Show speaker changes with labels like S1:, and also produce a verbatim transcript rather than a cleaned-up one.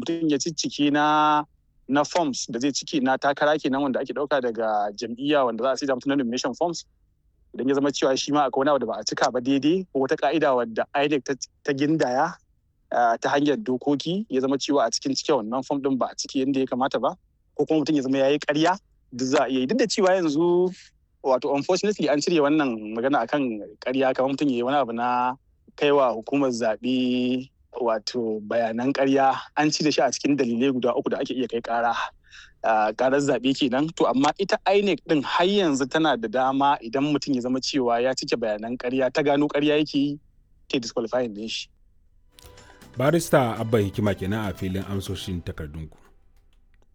S1: mutum ya ciccike na na forms da zai ciki na takara kenan wanda ake dauka daga jam'iyya wanda za a sai da mutum na nomination forms, idan ya zama cewa shi ma akwai wani abu da ba a cika ba daidai ko wata ka'ida wadda I N E C ta gindaya ta hanyar dokoki ya zama cewa a cikin cike wannan form din ba a ciki yadda ya kamata ba, ko kuma mutum ya zama yayi ƙarya, duk za a iya yi. Duk da cewa yanzu wato unfortunately an cire wannan magana akan ƙarya, kamar mutum yayi wani abu na kaiwa hukumar zaɓe wato bayanan ƙarya, an cire shi a cikin dalilai guda uku da ake iya kai ƙara ƙarar zaɓe kenan. To amma ita I N E C din har yanzu tana da dama idan mutum ya zama cewa ya cike bayanan ƙarya, ta gano ƙarya yake yi, ta disqualifying din shi.
S2: Barista Abba Hikima kenan a filin amsoshin takardunku.